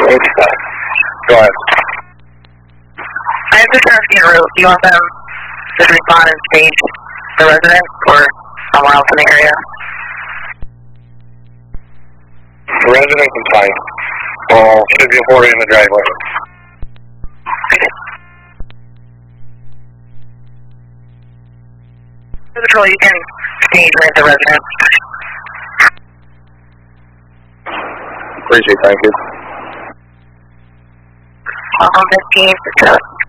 Go ahead. I have to turn to route. Do you want them to respond and stage the residents or somewhere else in the area? The residents is fine. Well, should be already in the driveway. Patrol, you can stage with the residents. Appreciate it, thank you. 15,